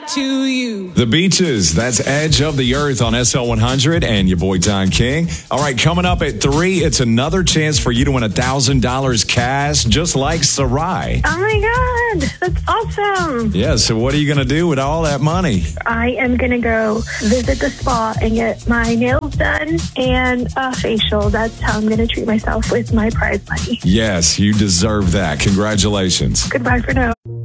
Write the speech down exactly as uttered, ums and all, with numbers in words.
to you. The Beaches, that's Edge of the Earth on S L one hundred and your boy Don King. All right, coming up at three, it's another chance for you to win one thousand dollars cash, just like Sarai. Oh my God, that's awesome. Yeah, so what are you going to do with all that money? I am going to go visit the spa and get my nails done and a facial. That's how I'm going to treat myself with my prize money. Yes, you deserve that. Congratulations. Goodbye for now.